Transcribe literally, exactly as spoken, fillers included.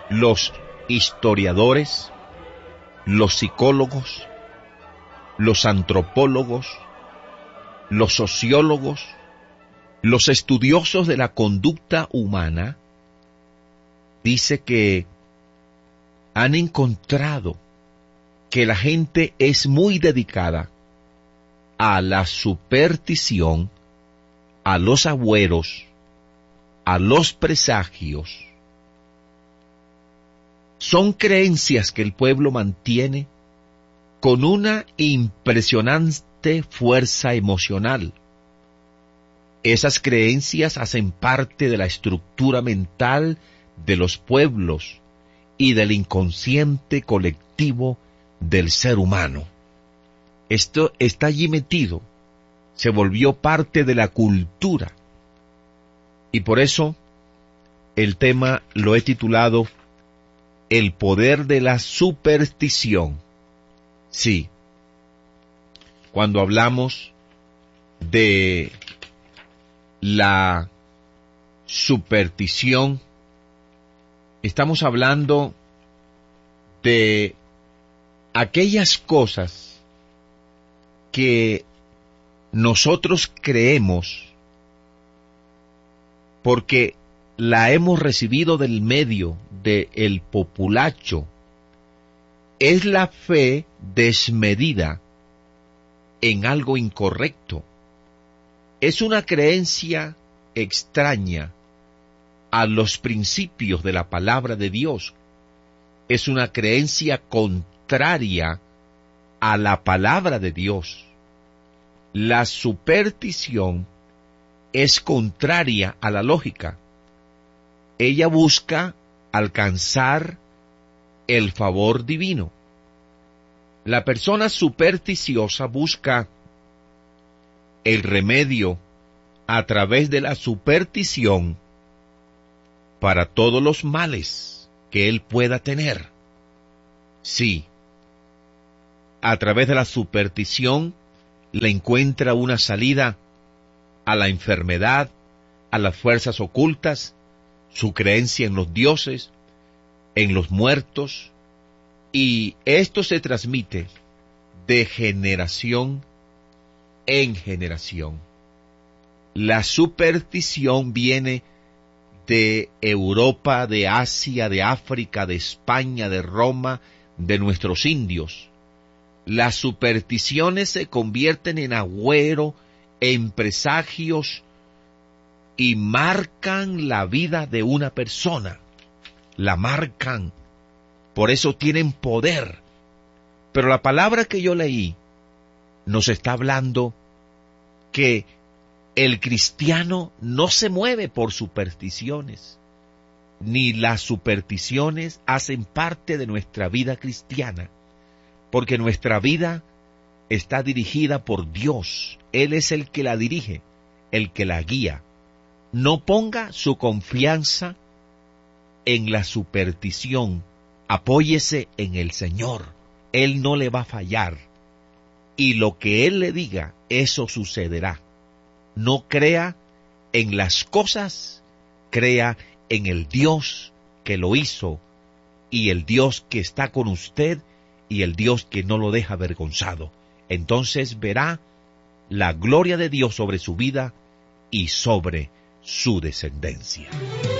los historiadores, los psicólogos, los antropólogos, los sociólogos, los estudiosos de la conducta humana, dice que han encontrado que la gente es muy dedicada a la superstición, a los agüeros, a los presagios. Son creencias que el pueblo mantiene con una impresionante fuerza emocional. Esas creencias hacen parte de la estructura mental de los pueblos y del inconsciente colectivo del ser humano. Esto está allí metido, se volvió parte de la cultura. Y por eso el tema lo he titulado El poder de la superstición. Sí, cuando hablamos de la superstición, estamos hablando de aquellas cosas que nosotros creemos porque la hemos recibido del medio del populacho. Es la fe desmedida en algo incorrecto. Es una creencia extraña a los principios de la palabra de Dios. Es una creencia contraria a la palabra de Dios. La superstición es contraria a la lógica. Ella busca alcanzar el favor divino. La persona supersticiosa busca el remedio a través de la superstición para todos los males que él pueda tener. Sí, a través de la superstición le encuentra una salida a la enfermedad, a las fuerzas ocultas, su creencia en los dioses, en los muertos, y esto se transmite de generación en generación. La superstición viene de Europa, de Asia, de África, de España, de Roma, de nuestros indios. Las supersticiones se convierten en agüero, en presagios, y marcan la vida de una persona. La marcan. Por eso tienen poder. Pero la palabra que yo leí nos está hablando que el cristiano no se mueve por supersticiones, ni las supersticiones hacen parte de nuestra vida cristiana, porque nuestra vida está dirigida por Dios. Él es el que la dirige, el que la guía. No ponga su confianza en la superstición, apóyese en el Señor. Él no le va a fallar, y lo que Él le diga, eso sucederá. No crea en las cosas, crea en el Dios que lo hizo, y el Dios que está con usted, y el Dios que no lo deja avergonzado. Entonces verá la gloria de Dios sobre su vida y sobre su descendencia.